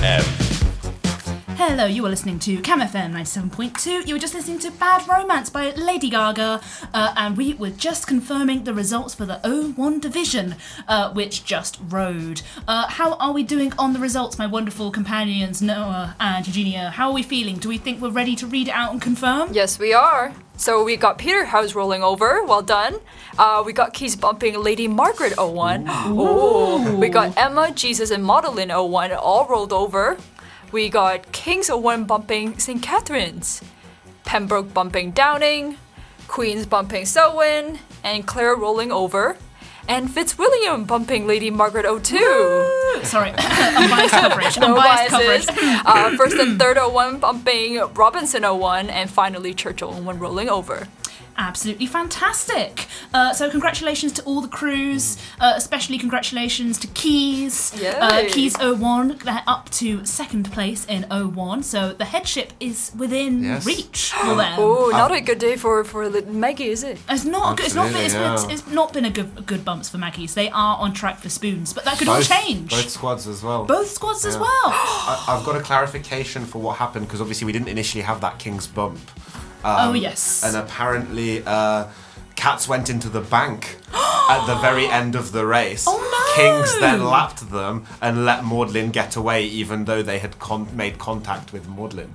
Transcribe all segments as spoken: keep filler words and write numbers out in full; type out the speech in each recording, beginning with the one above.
M. Hello, you are listening to Cam F M ninety-seven point two. You were just listening to Bad Romance by Lady Gaga, uh, and we were just confirming the results for the oh one division, uh, which just rode. Uh, how are we doing on the results, my wonderful companions, Noah and Eugenia? How are we feeling? Do we think we're ready to read it out and confirm? Yes, we are. So we got Peterhouse rolling over, well done. Uh, we got Keys bumping Lady Margaret oh one. Ooh. We got Emma, Jesus, and Madeline oh one all rolled over. We got Kings oh one bumping Saint Catherine's, Pembroke bumping Downing, Queens bumping Selwyn, and Claire rolling over, and Fitzwilliam bumping Lady Margaret oh two. Woo! Sorry, unbiased coverage. No Unbiased biases. coverage. uh, first and third oh one bumping Robinson oh one, and finally Churchill oh one rolling over. Absolutely fantastic. Uh, so congratulations to all the crews, uh, especially congratulations to Keys. Uh, Yay. Keys oh one, they're up to second place in oh one, so the headship is within Yes. reach for them. Oh, not a good day for, for the Maggie, is it? It's not. It's not. It's, Absolutely, it's, yeah. it's not been a good good bumps for Maggie's. They are on track for spoons, but that could all Both- change. Both squads as well. Both squads as Yeah. well. I, I've got a clarification for what happened because obviously we didn't initially have that King's bump. Um, Oh, yes. And apparently, uh, Cats went into the bank at the very end of the race. Oh, no! Kings then lapped them and let Maudlin get away, even though they had con- made contact with Maudlin.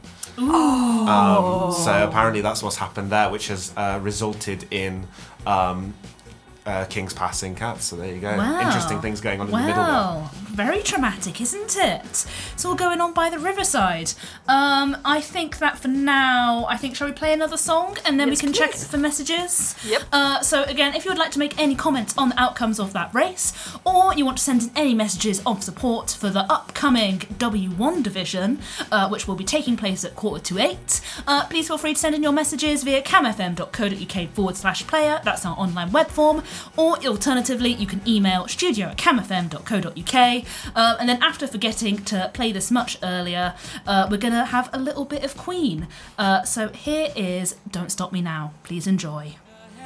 Um, so apparently that's what's happened there, which has uh, resulted in um, uh, Kings passing Cats. So there you go. Wow. Interesting things going on in the middle there. Wow, very traumatic, isn't it? It's all going on by the riverside. Um, I think that for now, I think, shall we play another song and then Yes, we can check please. for messages? Yep. Uh, so again, if you would like to make any comments on the outcomes of that race, or you want to send in any messages of support for the upcoming W one division, uh, which will be taking place at quarter to eight, uh, please feel free to send in your messages via camfm.co.uk forward slash player. That's our online web form. Or alternatively, you can email studio at camfm.co.uk. Uh, and then after forgetting to play this much earlier, uh, we're going to have a little bit of Queen. Uh, so here is Don't Stop Me Now. Please enjoy.